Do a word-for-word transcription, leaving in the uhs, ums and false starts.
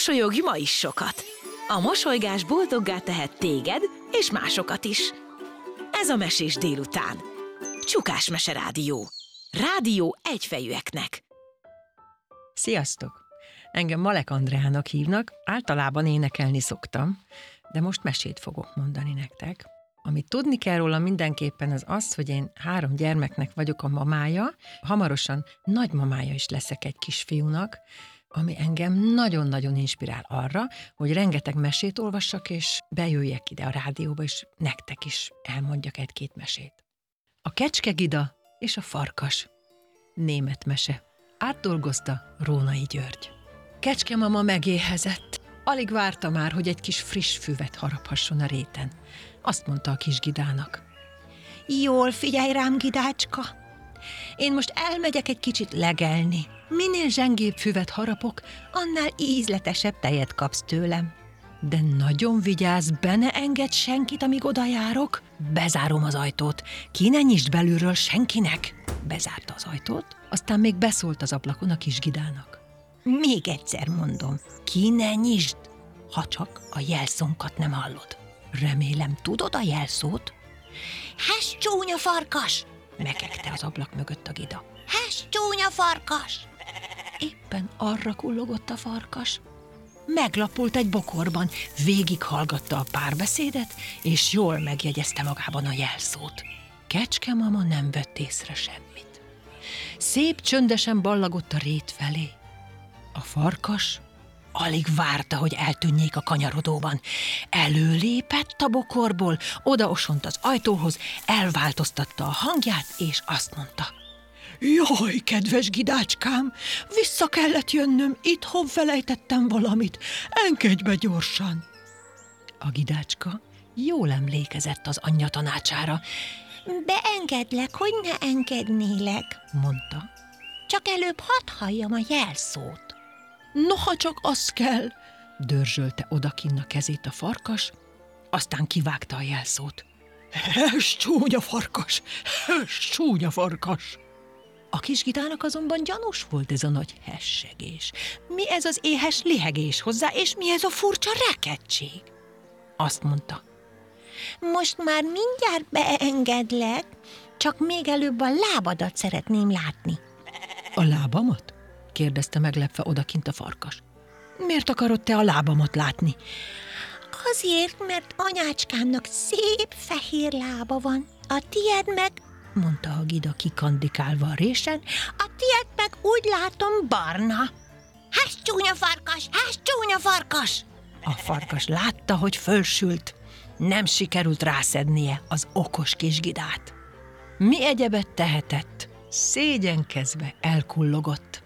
Mosolyogj ma is sokat! A mosolygás boldoggá tehet téged és másokat is. Ez a Mesés délután. Csukás Mese Rádió. Rádió egyfejűeknek. Sziasztok! Engem Malek Andreának hívnak, általában énekelni szoktam, de most mesét fogok mondani nektek. Amit tudni kell róla mindenképpen az az, hogy én három gyermeknek vagyok a mamája, hamarosan nagymamája is leszek egy kisfiúnak, ami engem nagyon-nagyon inspirál arra, hogy rengeteg mesét olvassak, és bejöjjek ide a rádióba, és nektek is elmondjak egy-két mesét. A Kecskegida és a farkas. Német mese. Átdolgozta Rónai György. Kecskemama megéhezett. Alig várta már, hogy egy kis friss füvet haraphasson a réten. Azt mondta a kis Gidának. Jól figyelj rám, Gidácska! Én most elmegyek egy kicsit legelni. Minél zsengébb füvet harapok, annál ízletesebb tejet kapsz tőlem. De nagyon vigyázz, be ne engedd senkit, amíg oda járok. Bezárom az ajtót. Ki ne nyisd belülről senkinek. Bezárta az ajtót, aztán még beszólt az ablakon a kis Gidának. Még egyszer mondom, ki ne nyisd, ha csak a jelszónkat nem hallod. Remélem, tudod a jelszót? Hes csúnya farkas! Mekegte az ablak mögött a Gida. Hes csúnya farkas! Éppen arra kullogott a farkas. Meglapult egy bokorban, végighallgatta a párbeszédet, és jól megjegyezte magában a jelszót. Kecskemama nem vett észre semmit. Szép csöndesen ballagott a rét felé. A farkas alig várta, hogy eltűnjék a kanyarodóban. Előlépett a bokorból, odaosont az ajtóhoz, elváltoztatta a hangját, és azt mondta. Jaj, kedves Gidácskám, vissza kellett jönnöm, itthon felejtettem valamit, engedj be gyorsan. A Gidácska jól emlékezett az anyja tanácsára. Beengedlek, hogy ne engednélek, mondta. Csak előbb hadd halljam a jelszót. Noha csak az kell, dörzsölte odakinn a kezét a farkas, aztán kivágta a jelszót. Hes csúnya farkas, hes csúnya farkas. A kis Gidának azonban gyanús volt ez a nagy hessegés. Mi ez az éhes lihegés hozzá, és mi ez a furcsa rekettség? Azt mondta. Most már mindjárt beengedlek, csak még előbb a lábadat szeretném látni. A lábamat? Kérdezte meglepve odakint a farkas. Miért akarod te a lábamat látni? Azért, mert anyácskámnak szép fehér lába van, a tied meg, mondta a Gida kikandikálva a résen, a tied meg úgy látom barna. Hes csúnya farkas, hes csúnya farkas! A farkas látta, hogy fölsült. Nem sikerült rászednie az okos kis Gidát. Mi egyebet tehetett? Szégyenkezve elkullogott.